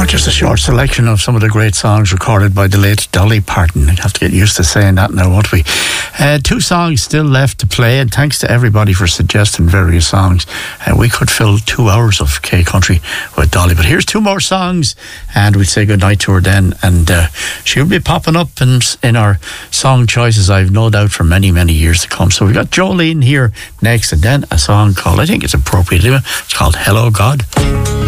Just a short selection of some of the great songs recorded by the late Dolly Parton. I have to get used to saying that now, won't we? 2 songs still left to play, and thanks to everybody for suggesting various songs. We could fill 2 hours of K-Country with Dolly, but here's 2 more songs, and we'll say goodnight to her then, and she'll be popping up in our song choices, I've no doubt, for many, many years to come. So we've got Jolene here next, and then a song called, I think it's appropriate, it's called Hello God.